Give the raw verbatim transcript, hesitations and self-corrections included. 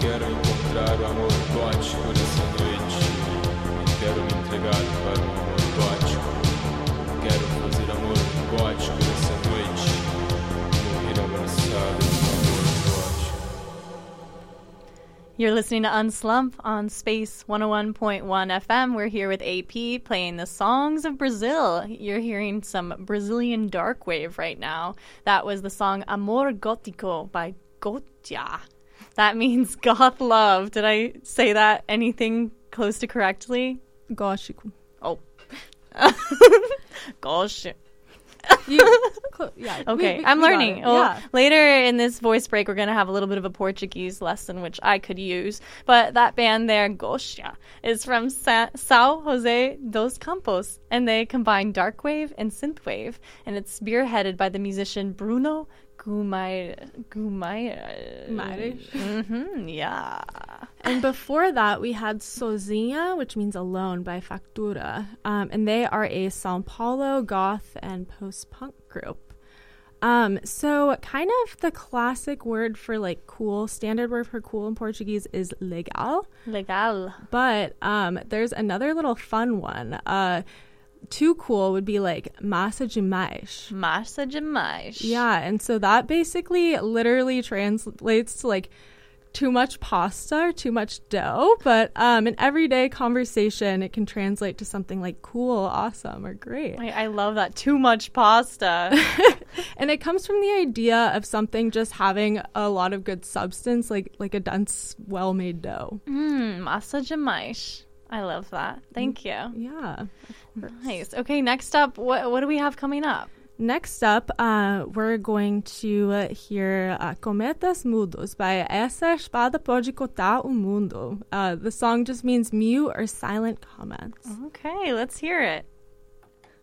Quero encontrar o amor gótico dessa noite. E quero me entregar para o amor gótico. Quero fazer amor gótico dessa noite. Morrer abraçado no amor gótico. You're listening to Unslump on Space one oh one point one F M. We're here with A P playing the songs of Brazil. You're hearing some Brazilian dark wave right now. That was the song Amor Gótico by Gotia. That means goth love. Did I say that anything close to correctly? Gótico. Oh. Gosh. You, yeah, okay, we, we, I'm we learning. Well, yeah. Later in this voice break, we're going to have a little bit of a Portuguese lesson, which I could use. But that band there, Gotia, is from Sa- São José dos Campos, and they combine dark wave and synthwave, and it's spearheaded by the musician Bruno Guimarães. Guimarães. Mm-hmm, yeah. And before that, we had Sozinha, which means alone, by Factura. Um, and they are a Sao Paulo goth and post-punk group. Um, so kind of the classic word for like cool, standard word for cool in Portuguese is legal. Legal. But um, there's another little fun one. Uh, too cool would be like massa demais. Massa demais. Yeah, and so that basically literally translates to like too much pasta or too much dough, but um, in everyday conversation, it can translate to something like cool, awesome, or great. I, I love that. Too much pasta. And it comes from the idea of something just having a lot of good substance, like like a dense, well-made dough. Mmm, massa demais. I love that. Thank you. Yeah. Nice. Okay, next up, what what do we have coming up? Next up, uh, we're going to uh, hear uh, Cometas Mudos by Essa Espada Pode Cortar o Mundo. Uh, the song just means mute or silent comments. Okay, let's hear it.